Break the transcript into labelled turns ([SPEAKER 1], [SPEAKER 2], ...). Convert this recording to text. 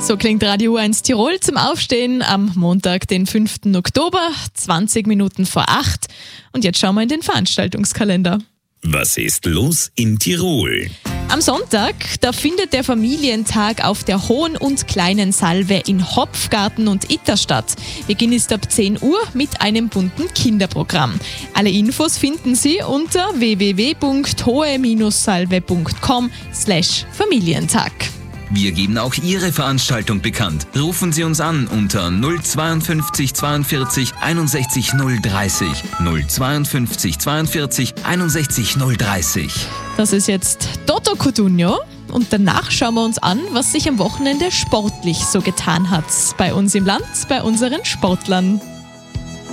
[SPEAKER 1] So klingt Radio 1 Tirol zum Aufstehen am Montag, den 5. Oktober, 20 Minuten vor 8. Und jetzt schauen wir in den Veranstaltungskalender.
[SPEAKER 2] Was ist los in Tirol?
[SPEAKER 1] Am Sonntag, da findet der Familientag auf der Hohen und Kleinen Salve in Hopfgarten und Itterstadt. Beginn ist ab 10 Uhr mit einem bunten Kinderprogramm. Alle Infos finden Sie unter www.hohe-salve.com/Familientag.
[SPEAKER 3] Wir geben auch Ihre Veranstaltung bekannt. Rufen Sie uns an unter 052 42 61 030. 052 42 61 030.
[SPEAKER 1] Das ist jetzt Toto Codugno und danach schauen wir uns an, was sich am Wochenende sportlich so getan hat. Bei uns im Land, bei unseren Sportlern.